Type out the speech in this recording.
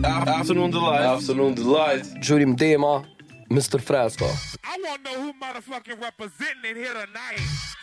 Afternoon Delight. Afternoon Delight. Ġurim dema, Mr. Fresco. I want to know who motherfucking representing it here tonight.